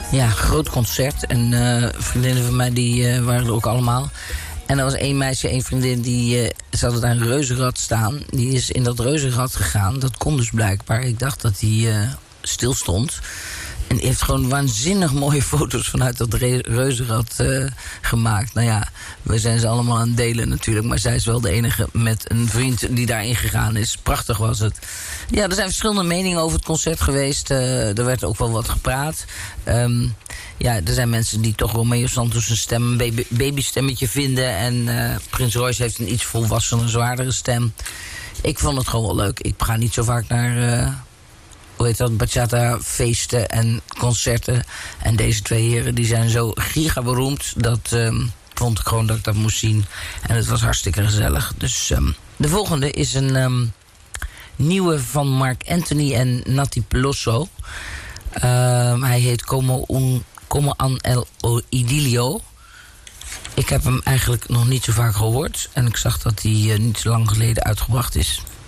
Ja, groot concert. En vriendinnen van mij die waren er ook allemaal. En er was één meisje, één vriendin, ze hadden daar een reuzenrad staan. Die is in dat reuzenrad gegaan. Dat kon dus blijkbaar. Ik dacht dat die stil stond. En die heeft gewoon waanzinnig mooie foto's vanuit dat reuzenrad gemaakt. Nou ja, we zijn ze allemaal aan het delen natuurlijk. Maar zij is wel de enige met een vriend die daarin gegaan is. Prachtig was het. Ja, er zijn verschillende meningen over het concert geweest. Er werd ook wel wat gepraat. Ja, er zijn mensen die toch Romeo Santos een stem, een babystemmetje vinden. En Prins Royce heeft een iets volwassener, zwaardere stem. Ik vond het gewoon wel leuk. Ik ga niet zo vaak naar... bachata-feesten en concerten. En deze twee heren die zijn zo gigaberoemd. Dat vond ik gewoon dat ik dat moest zien. En het was hartstikke gezellig. Dus de volgende is een nieuwe van Mark Anthony en Nati Peluso. Hij heet Como an el Idilio. Ik heb hem eigenlijk nog niet zo vaak gehoord. En ik zag dat hij niet zo lang geleden uitgebracht is.